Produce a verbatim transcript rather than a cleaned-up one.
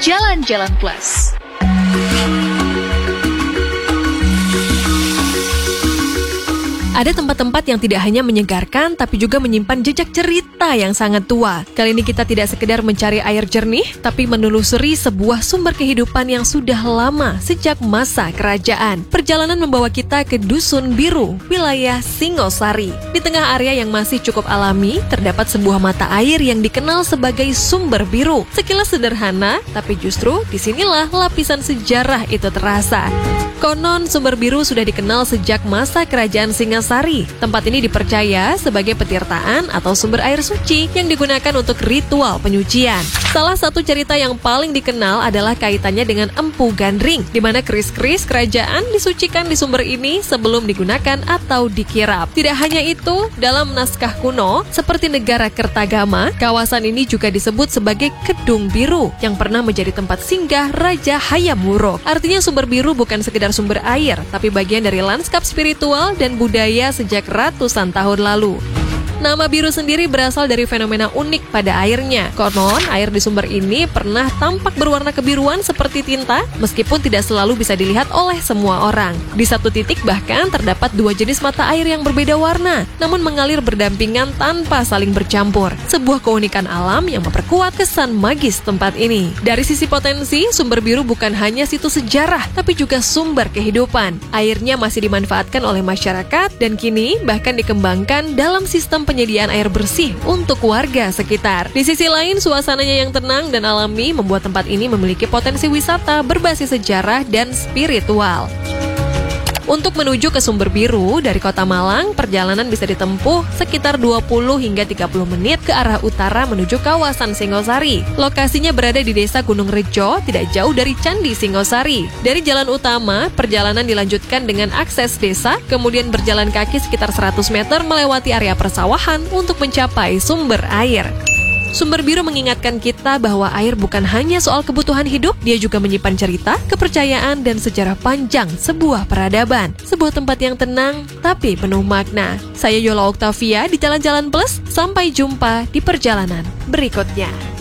Jalan-Jalan Plus. Ada tempat-tempat yang tidak hanya menyegarkan, tapi juga menyimpan jejak cerita yang sangat tua. Kali ini kita tidak sekedar mencari air jernih, tapi menelusuri sebuah sumber kehidupan yang sudah lama sejak masa kerajaan. Perjalanan membawa kita ke Dusun Biru, wilayah Singosari. Di tengah area yang masih cukup alami, terdapat sebuah mata air yang dikenal sebagai Sumber Biru. Sekilas sederhana, tapi justru disinilah lapisan sejarah itu terasa. Konon Sumber Biru sudah dikenal sejak masa kerajaan Singasari. Tempat ini dipercaya sebagai petirtaan atau sumber air suci yang digunakan untuk ritual penyucian. Salah satu cerita yang paling dikenal adalah kaitannya dengan Empu Gandring, di mana keris-keris kerajaan disucikan di sumber ini sebelum digunakan atau dikirap. Tidak hanya itu, dalam naskah kuno seperti negara Kertagama, kawasan ini juga disebut sebagai Kedung Biru yang pernah menjadi tempat singgah Raja Hayam Wuruk. Artinya Sumber Biru bukan sekedar sumber air, tapi bagian dari lanskap spiritual dan budaya sejak ratusan tahun lalu. Nama biru sendiri berasal dari fenomena unik pada airnya. Konon, air di sumber ini pernah tampak berwarna kebiruan seperti tinta, meskipun tidak selalu bisa dilihat oleh semua orang. Di satu titik bahkan terdapat dua jenis mata air yang berbeda warna, namun mengalir berdampingan tanpa saling bercampur. Sebuah keunikan alam yang memperkuat kesan magis tempat ini. Dari sisi potensi, Sumber Biru bukan hanya situs sejarah, tapi juga sumber kehidupan. Airnya masih dimanfaatkan oleh masyarakat dan kini bahkan dikembangkan dalam sistem penyediaan air bersih untuk warga sekitar. Di sisi lain, suasananya yang tenang dan alami membuat tempat ini memiliki potensi wisata berbasis sejarah dan spiritual. Untuk menuju ke Sumber Biru dari Kota Malang, perjalanan bisa ditempuh sekitar dua puluh hingga tiga puluh menit ke arah utara menuju kawasan Singosari. Lokasinya berada di Desa Gunung Rejo, tidak jauh dari Candi Singosari. Dari jalan utama, perjalanan dilanjutkan dengan akses desa, kemudian berjalan kaki sekitar seratus meter melewati area persawahan untuk mencapai sumber air. Sumber Biru mengingatkan kita bahwa air bukan hanya soal kebutuhan hidup, dia juga menyimpan cerita, kepercayaan, dan sejarah panjang sebuah peradaban. Sebuah tempat yang tenang, tapi penuh makna. Saya Yola Oktavia di Jalan-Jalan Plus, sampai jumpa di perjalanan berikutnya.